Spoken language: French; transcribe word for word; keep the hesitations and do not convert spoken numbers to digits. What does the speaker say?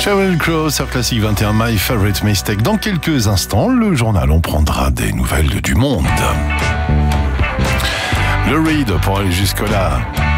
Sheryl Crow sur Classic vingt et un, My Favorite Mistake. Dans quelques instants, le journal, on prendra des nouvelles du monde. Le Reed pour aller jusque-là.